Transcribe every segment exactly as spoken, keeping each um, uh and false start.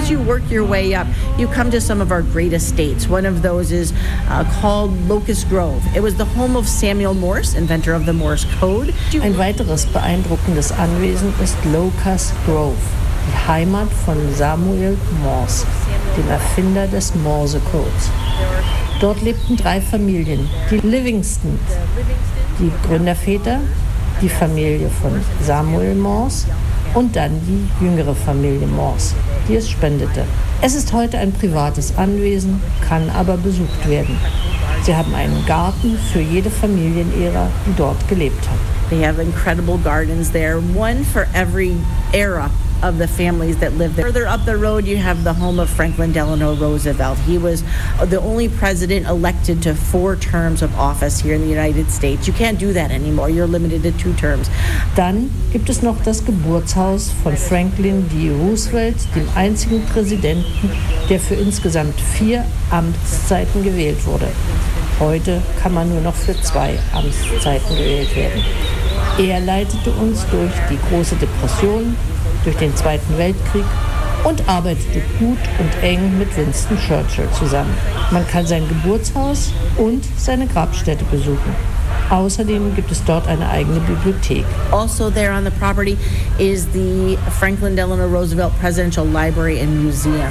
as you work your way up, you come to some of our great estates. One of those is uh, called Locust Grove. It was the home of Samuel Morse, inventor of the Morse Code. Ein weiteres beeindruckendes Anwesen ist Locust Grove, die Heimat von Samuel Morse, dem Erfinder des Morsecodes. Dort lebten drei Familien, die Livingston, die Gründerväter, die Familie von Samuel Morse und dann die jüngere Familie Morse, die es spendete. Es ist heute ein privates Anwesen, kann aber besucht werden. Sie haben einen Garten für jede Familienära, die dort gelebt hat. They have incredible gardens there, one for every era of the families that live there. Further up the road, you have the home of Franklin Delano Roosevelt. He was the only president elected to four terms of office here in the United States. You can't do that anymore. You're limited to two terms. Dann gibt es noch das Geburtshaus von Franklin D. Roosevelt, dem einzigen Präsidenten, der für insgesamt vier Amtszeiten gewählt wurde. Heute kann man nur noch für zwei Amtszeiten gewählt werden. Er leitete uns durch die große Depression, durch den Zweiten Weltkrieg und arbeitete gut und eng mit Winston Churchill zusammen. Man kann sein Geburtshaus und seine Grabstätte besuchen. Außerdem gibt es dort eine eigene Bibliothek. Also there on the property is the Franklin Delano Roosevelt Presidential Library and Museum.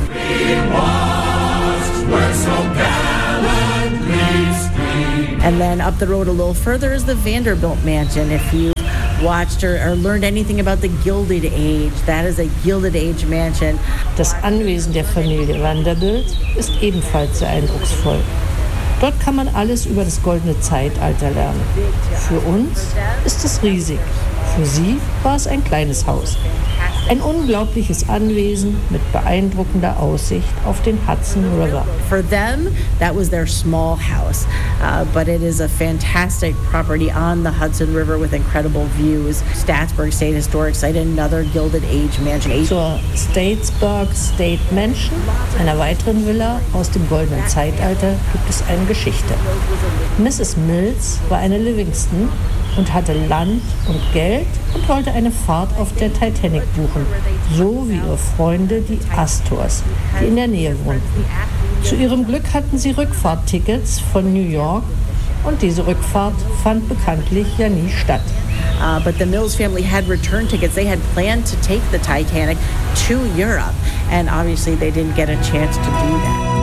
And then up the road a little further is the Vanderbilt Mansion. If you watched or, or learned anything about the Gilded Age, that is a Gilded Age mansion. Das Anwesen der Familie Vanderbilt ist ebenfalls sehr eindrucksvoll. Dort kann man alles über das goldene Zeitalter lernen. Für uns ist es riesig. Für sie war es ein kleines Haus. Ein unglaubliches Anwesen mit beeindruckender Aussicht auf den Hudson River. For them, that was their small house, uh, but it is a fantastic property on the Hudson River with incredible views. Statesburg State Historic Site, another Gilded Age mansion. Zur Statesburg State Mansion, einer weiteren Villa aus dem goldenen Zeitalter, gibt es eine Geschichte. Misses Mills war eine Livingston und hatte Land und Geld und wollte eine Fahrt auf der Titanic buchen, so wie ihre Freunde, die Astors, die in der Nähe wohnten. Zu ihrem Glück hatten sie Rückfahrttickets von New York und diese Rückfahrt fand bekanntlich ja nie statt. Uh, but the Mills family had return tickets. They had planned to take the Titanic to Europe, and obviously they didn't get a chance to do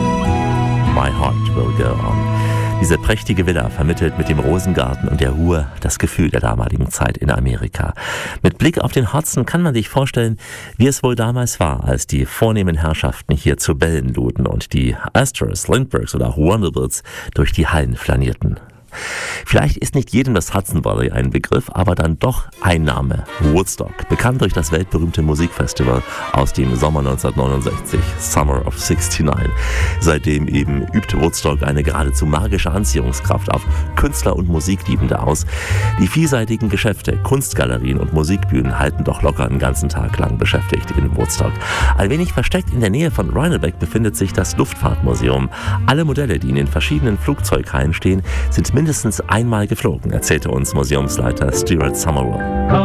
that. My heart will go on. Diese prächtige Villa vermittelt mit dem Rosengarten und der Ruhe das Gefühl der damaligen Zeit in Amerika. Mit Blick auf den Hudson kann man sich vorstellen, wie es wohl damals war, als die vornehmen Herrschaften hier zu Bällen luden und die Astors, Lindberghs oder Vanderbilts durch die Hallen flanierten. Vielleicht ist nicht jedem das Hudson Valley ein Begriff, aber dann doch ein Name: Woodstock, bekannt durch das weltberühmte Musikfestival aus dem Sommer neunzehnhundertneunundsechzig, Summer of sixty-nine. Seitdem eben übt Woodstock eine geradezu magische Anziehungskraft auf Künstler und Musikliebende aus. Die vielseitigen Geschäfte, Kunstgalerien und Musikbühnen halten doch locker einen ganzen Tag lang beschäftigt in Woodstock. Ein wenig versteckt in der Nähe von Rhinebeck befindet sich das Luftfahrtmuseum. Alle Modelle, die in den verschiedenen Flugzeughallen stehen, sind mindestens einmal geflogen, erzählte uns Museumsleiter Stuart Summerall.